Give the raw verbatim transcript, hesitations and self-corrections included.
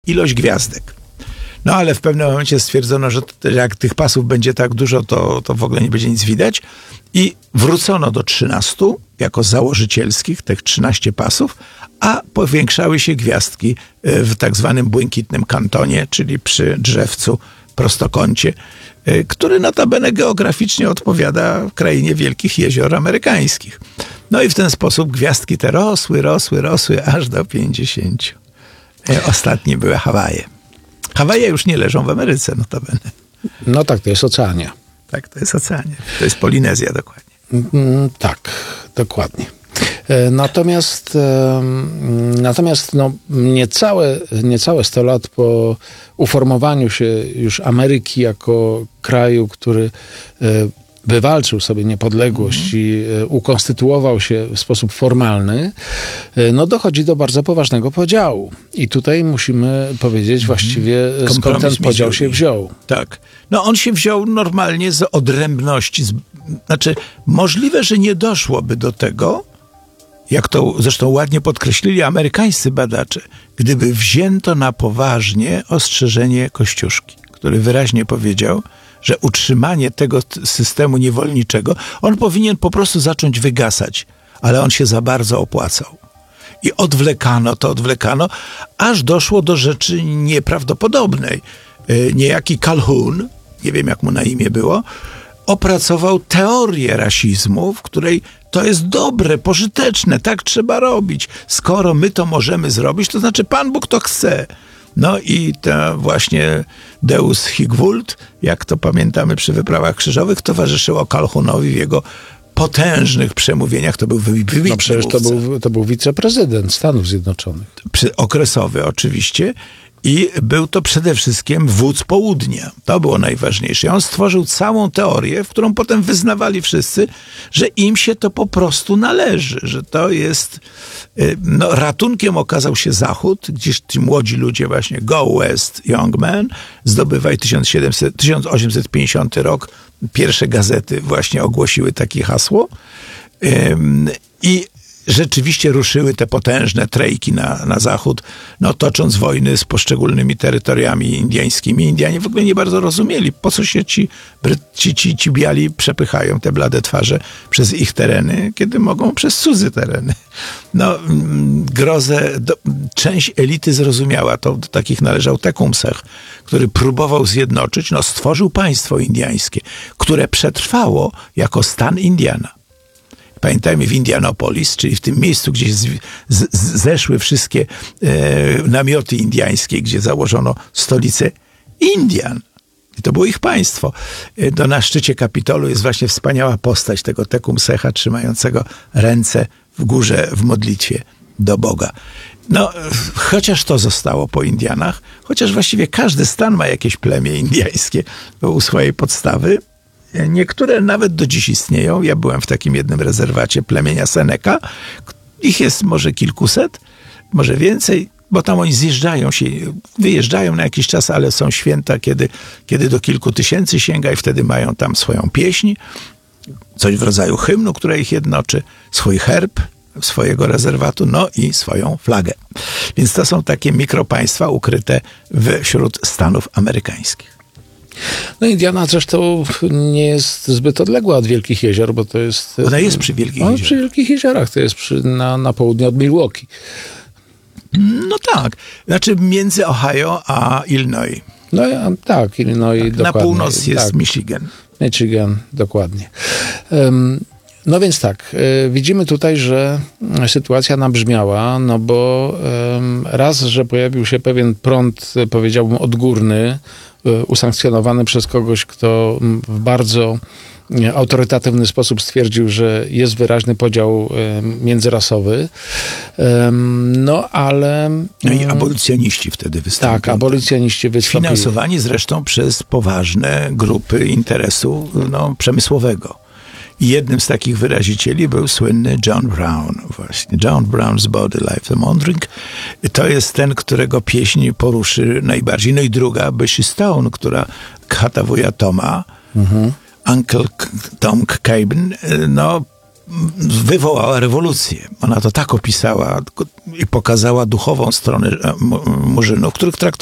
ilość gwiazdek. No ale w pewnym momencie stwierdzono, że jak tych pasów będzie tak dużo, to, to w ogóle nie będzie nic widać. I wrócono do trzynastu jako założycielskich, tych trzynaście pasów, a powiększały się gwiazdki w tak zwanym błękitnym kantonie, czyli przy drzewcu prostokącie, który notabene geograficznie odpowiada krainie wielkich jezior amerykańskich. No i w ten sposób gwiazdki te rosły, rosły, rosły aż do pięćdziesięciu. Ostatnie były Hawaje. Hawaje już nie leżą w Ameryce notabene. No tak, to jest Oceania. Tak, to jest Oceania. To jest Polinezja dokładnie. Mm, tak, dokładnie. Natomiast, natomiast no, niecałe, niecałe sto lat po uformowaniu się już Ameryki jako kraju, który wywalczył sobie niepodległość mm. i ukonstytuował się w sposób formalny, no dochodzi do bardzo poważnego podziału. I tutaj musimy powiedzieć mm. właściwie, skąd ten podział się wziął. Tak. No on się wziął normalnie z odrębności. Z, znaczy, możliwe, że nie doszłoby do tego, jak to zresztą ładnie podkreślili amerykańscy badacze, gdyby wzięto na poważnie ostrzeżenie Kościuszki, który wyraźnie powiedział, że utrzymanie tego systemu niewolniczego, on powinien po prostu zacząć wygasać, ale on się za bardzo opłacał. I odwlekano to, odwlekano, aż doszło do rzeczy nieprawdopodobnej. Niejaki Calhoun, nie wiem jak mu na imię było, opracował teorię rasizmu, w której to jest dobre, pożyteczne, tak trzeba robić. Skoro my to możemy zrobić, to znaczy Pan Bóg to chce. No i to właśnie Deus hic vult, jak to pamiętamy przy wyprawach krzyżowych, towarzyszyło Calhounowi w jego potężnych przemówieniach. To był wybitny No przecież to był, to był wiceprezydent Stanów Zjednoczonych. Okresowy oczywiście. I był to przede wszystkim wódz południa. To było najważniejsze. On stworzył całą teorię, w którą potem wyznawali wszyscy, że im się to po prostu należy, że to jest... No, ratunkiem okazał się Zachód, gdzieś ci młodzi ludzie właśnie Go West, Young Men, zdobywali tysiąc osiemset pięćdziesiąty rok. Pierwsze gazety właśnie ogłosiły takie hasło. I rzeczywiście ruszyły te potężne trejki na, na zachód, no tocząc wojny z poszczególnymi terytoriami indyjskimi. Indianie w ogóle nie bardzo rozumieli, po co się ci, ci, ci, ci biali przepychają te blade twarze przez ich tereny, kiedy mogą przez cudze tereny. No, grozę, do, część elity zrozumiała, to do takich należał Tecumseh, który próbował zjednoczyć, no stworzył państwo indyjskie, które przetrwało jako stan Indiana. Pamiętajmy, w Indianapolis, czyli w tym miejscu, gdzie z, z, zeszły wszystkie e, namioty indyjskie, gdzie założono stolicę Indian. I to było ich państwo. E, to na szczycie Kapitolu jest właśnie wspaniała postać tego Tecumseha trzymającego ręce w górze w modlitwie do Boga. No, chociaż to zostało po Indianach, chociaż właściwie każdy stan ma jakieś plemię indyjskie u swojej podstawy, niektóre nawet do dziś istnieją. Ja byłem w takim jednym rezerwacie plemienia Seneca. Ich jest może kilkuset, może więcej, bo tam oni zjeżdżają się, wyjeżdżają na jakiś czas, ale są święta, kiedy, kiedy do kilku tysięcy sięga i wtedy mają tam swoją pieśń, coś w rodzaju hymnu, które ich jednoczy, swój herb swojego rezerwatu, no i swoją flagę. Więc to są takie mikropaństwa ukryte wśród Stanów amerykańskich. No Indiana zresztą nie jest zbyt odległa od Wielkich Jezior, bo to jest... Ona jest przy Wielkich Jeziorach. Przy Wielkich Jeziorach, to jest przy, na, na południe od Milwaukee. No tak, znaczy między Ohio a Illinois. No tak, Illinois tak, dokładnie. Na północ jest tak. Michigan. Michigan, dokładnie. Um, No więc tak, y, widzimy tutaj, że sytuacja nabrzmiała, no bo y, raz, że pojawił się pewien prąd, powiedziałbym, odgórny, y, usankcjonowany przez kogoś, kto w bardzo y, autorytatywny sposób stwierdził, że jest wyraźny podział y, międzyrasowy. Y, no ale... No i abolicjoniści wtedy wystąpili. Tak, abolicjoniści wystąpili. Finansowani zresztą przez poważne grupy interesu no, przemysłowego. I jednym z takich wyrazicieli był słynny John Brown. Właśnie John Brown's Body Life the Mondring. To jest ten, którego pieśń poruszy najbardziej. No i druga, Bessie Stone, która chata wuja Toma, mhm. Uncle Tom Cabin, no wywołała rewolucję. Ona to tak opisała i pokazała duchową stronę Murzynów, których traktowała